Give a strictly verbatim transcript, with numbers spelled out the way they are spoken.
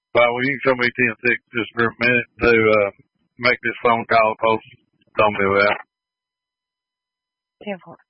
Well, will you show me ten six just for a minute to uh, make this phone call post? Tell me about. ten four.